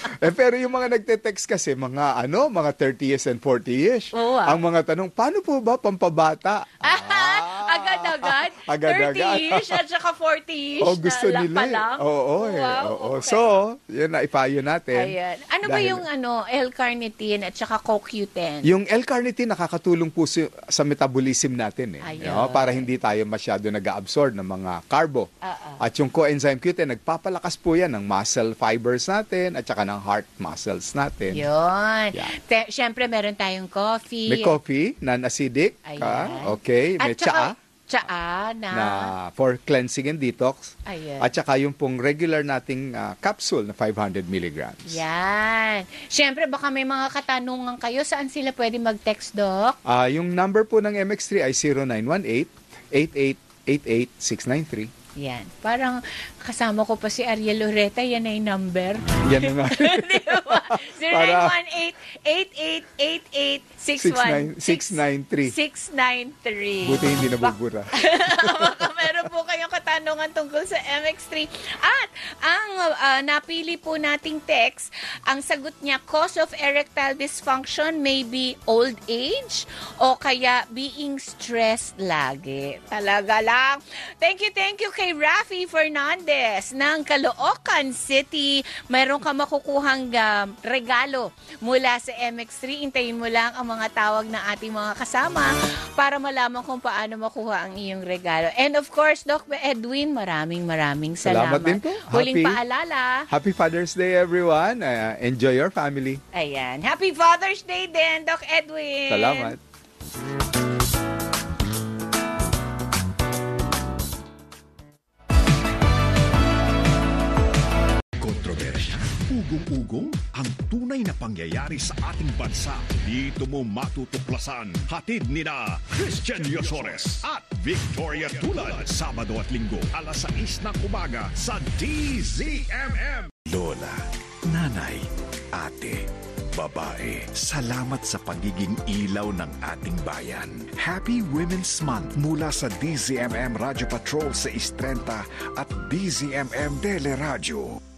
Pero yung mga nagte-text kasi, mga 30 years and 40 years. Oo, Ang mga tanong, paano po ba pampabata? Agad-agad? Agad-agad. 30 years at saka 40 years gusto na nila pa lang? Oo, Wow, oo. okay. So, yun na ipayo natin. Ayan. Ano ba yung L-carnitine at saka CoQ10? Yung L-carnitine nakakatulong po sa metabolism natin Ayan. para hindi tayo masyado nag-absorb ng mga carbo. At yung coenzyme Q10 nagpapalakas po yan ng muscle fibers natin at saka ng heart muscles natin. Yun. Yan. Siyempre, meron tayong coffee. May coffee, non-acidic. Ayan. Okay, may At saka, tsaa tsaa na for cleansing and detox. Ayan. At saka yung pong regular nating capsule na 500 milligrams. Yan. Siyempre, baka may mga katanungan kayo. Saan sila pwede mag-text, Doc? Yung number po ng MX3 ay 0918-8888-693. Yan. Parang kasama ko pa si Ariel Loreta. Yan ay number. Yan na nga. Di ba? 693. 0918-8888-693. Buti hindi nabubura. Baka meron po kayong katanungan tungkol sa MX3. At ang napili po nating text, ang sagot niya, cause of erectile dysfunction may be old age o kaya being stressed lagi. Talaga lang. Thank you kay Rafi Fernandez ng Caloocan City. Mayroon ka makukuhang regalo mula sa MX3. Intayin mo lang ang mga tawag ng ating mga kasama para malaman kung paano makuha ang iyong regalo. And of course, Doc Edwin, maraming salamat. Salamat din po. Huling paalala. Happy Father's Day, everyone. Enjoy your family. Ayan. Happy Father's Day din, Doc Edwin. Salamat. Kontrobersya, ugong-ugong, ang tunay na pangyayari sa ating bansa. Dito mo matutuklasan. Hatid ni na Christian Yosores at Victoria Tulad. Sabado at Linggo, alas 6 ng umaga sa DZMM. Lola, nanay, ate, babae, salamat sa pagiging ilaw ng ating bayan. Happy Women's Month mula sa DZMM Radio Patrol sa 630 at DZMM Teleradyo.